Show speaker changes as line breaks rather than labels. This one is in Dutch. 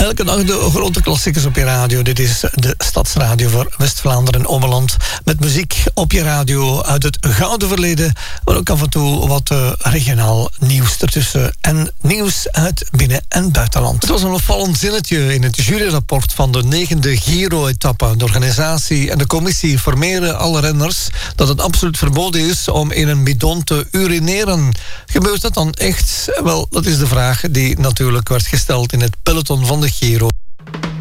Elke dag de grote klassiekers op je radio. Dit is de Stadsradio voor West-Vlaanderen en Ommeland. Met muziek op je radio uit het gouden verleden. Maar ook af en toe wat regionaal nieuws ertussen. En nieuws uit binnen- en buitenland. Het was een opvallend zinnetje in het juryrapport van de 9e Giro-etappe. De organisatie en de commissie informeren alle renners dat het absoluut verboden is om in een bidon te urineren. Gebeurt dat dan echt? Wel, dat is de vraag die natuurlijk werd gesteld in het peloton van de Giro.